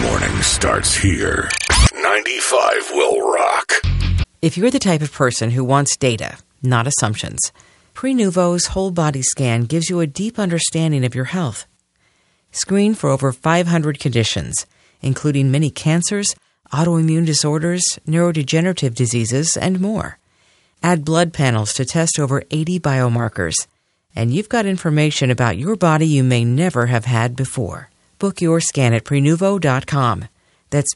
morning starts here. 95 will rock. If you're the type of person who wants data, not assumptions, Prenuvo's whole body scan gives you a deep understanding of your health. Screen for over 500 conditions, including many cancers, autoimmune disorders, neurodegenerative diseases, and more. Add blood panels to test over 80 biomarkers. And you've got information about your body you may never have had before. Book your scan at Prenuvo.com. That's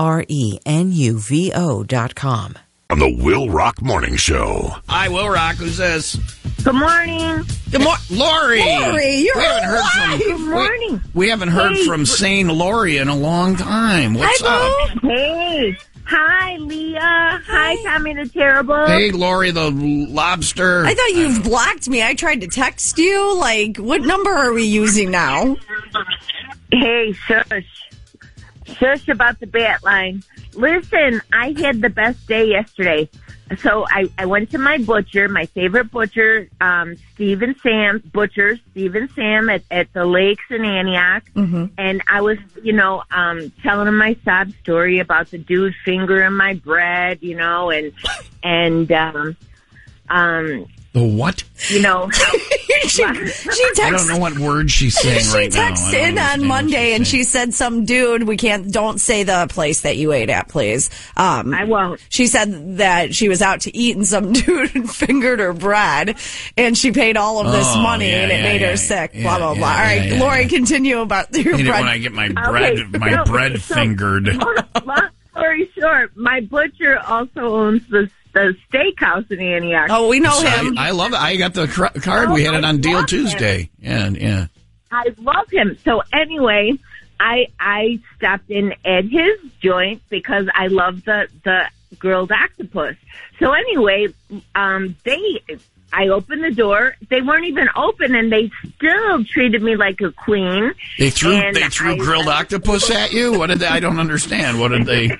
Prenuvo.com. On the Will Rock Morning Show. Hi, Will Rock. Who's this? Good morning. Good morning, Lori. Lori, you're alive. Good morning. We haven't heard from sane Lori in a long time. What's up? Hey. Hi, Leah. Hi, Tommy the Terrible. Hey, Lori the lobster. I thought you blocked me. I tried to text you. Like, what number are we using now? Hey, shush. Shush about the bat line. Listen, I had the best day yesterday. So I went to my butcher, my favorite butcher, Steve and Sam at the lakes in Antioch. Mm-hmm. And I was, telling him my sob story about the dude fingering my bread, and the what? she texted, I don't know what word she's saying right now. She texted in on Monday and she said some dude, don't say the place that you ate at, please. I won't. She said that she was out to eat and some dude fingered her bread and she paid all of this money and it made her sick, blah, blah, blah. All right, Lori, continue about your bread. When I get my bread fingered. Long story short, my butcher also owns the steakhouse in Antioch. Oh, we know him. I love it. I got the card. We had it on Deal Tuesday. Yeah. I love him. So anyway, I stopped in at his joint because I love the grilled octopus. So anyway, I opened the door. They weren't even open, and they still treated me like a queen. They threw grilled octopus at you? What did they? I don't understand. What did they?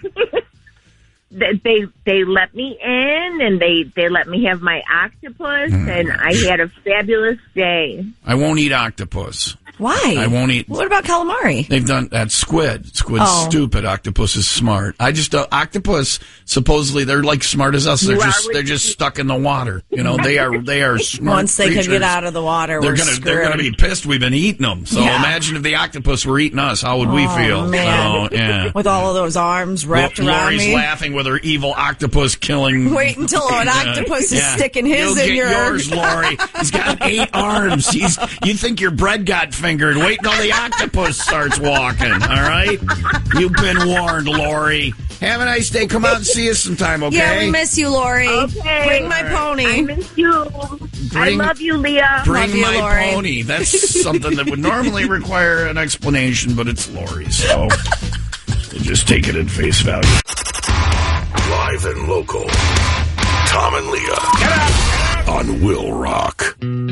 They let me in, and they let me have my octopus, and I had a fabulous day. I won't eat octopus. Why? I won't eat. What about calamari? They've done that. Squid's stupid. Octopus is smart. Octopus, supposedly, they're like smart as us. They're just stuck in the water. They are smart. Once they creatures. can get out of the water, they're gonna be pissed. We've been eating them. So imagine if the octopus were eating us. How would we feel? Man. So, yeah. With all of those arms wrapped around Lori's me. laughing with her evil octopus killing. Wait until an octopus is sticking his in your. Yours, Lori. He's got 8 arms. You think your bread got fingered? Wait until the octopus starts walking. All right, you've been warned, Lori. Have a nice day. Come out and see us sometime, okay? Yeah, we miss you, Lori. Okay. Bring my pony. I miss you. I love you, Leah. Bring you, my Lori. pony. That's something that would normally require an explanation, but it's Lori, so just take it at face value. Live and local. Tom and Leah. On Will Rock.